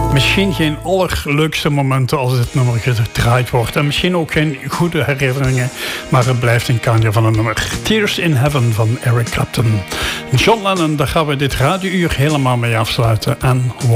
Misschien geen allerleukste momenten als dit nummer gedraaid wordt. En misschien ook geen goede herinneringen. Maar het blijft een kander van een nummer. Tears in Heaven van Eric Clapton. John Lennon, daar gaan we dit radiouur helemaal mee afsluiten. En